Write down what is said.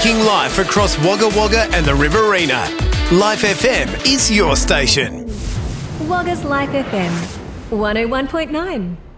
Making life across Wagga Wagga and the Riverina. Life FM is your station. Wagga's Life FM 101.9.